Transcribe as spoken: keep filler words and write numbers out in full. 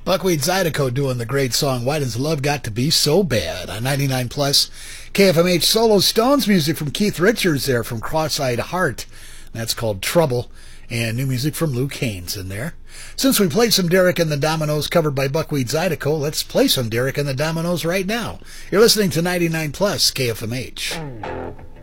Buckwheat Zydeco doing the great song, Why Does Love Got to Be So Bad? On ninety-nine plus K F M H. Solo Stones music from Keith Richards there from Cross-Eyed Heart. That's called Trouble. And new music from Luke Haines in there. Since we played some Derek and the Dominoes covered by Buckwheat Zydeco, let's play some Derek and the Dominoes right now. You're listening to ninety-nine plus K F M H.